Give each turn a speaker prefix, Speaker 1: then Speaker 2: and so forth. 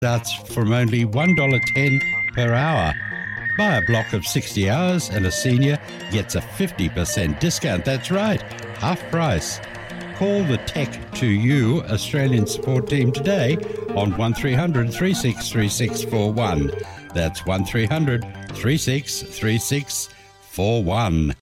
Speaker 1: Starts from only $1.10 per hour. Buy a block of 60 hours and a senior gets a 50% discount. That's right, half price. Call the Tech to You Australian support team today on 1300 363641. That's 1300 363641.